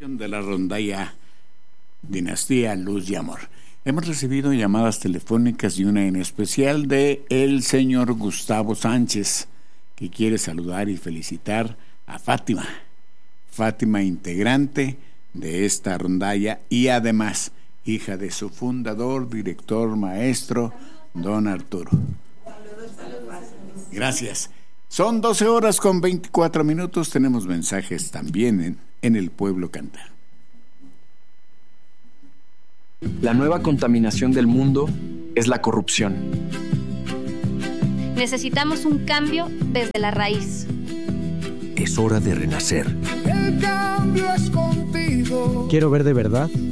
De la rondalla Dinastía Luz y Amor. Hemos recibido llamadas telefónicas y una en especial de el señor Gustavo Sánchez, que quiere saludar y felicitar a Fátima. Fátima, integrante de esta rondalla y además hija de su fundador, director, maestro, don Arturo. Gracias. Son 12 horas con 24 minutos. Tenemos mensajes también en El Pueblo Canta. La nueva contaminación del mundo es la corrupción. Necesitamos un cambio desde la raíz. Es hora de renacer. El cambio es contigo. Quiero ver de verdad